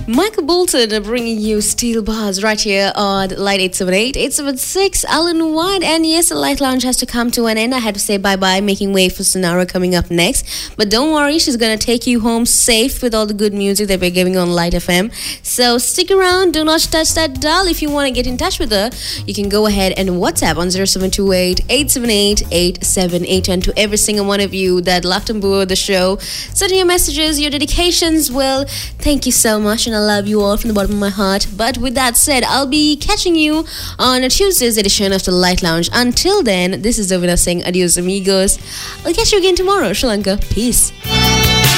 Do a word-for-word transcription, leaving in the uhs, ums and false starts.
Michael Bolton bringing you Steel Bars right here on Light eight seven eight, eight seven six, Alan White. And yes, the Light Lounge has to come to an end. I had to say bye-bye, making way for Sonara coming up next. But don't worry, she's going to take you home safe with all the good music that we're giving on Light F M. So stick around, do not touch that dial. If you want to get in touch with her, you can go ahead and WhatsApp on zero seven two eight, eight seven eight, eight seven eight. And to every single one of you that laughed and booed the show, send your messages, your dedications, well, thank you so much, and I love you all from the bottom of my heart. But with that said, I'll be catching you on a Tuesday's edition of the Light Lounge. Until then, this is Davina saying adios amigos. I'll catch you again tomorrow. Sri Lanka. Peace.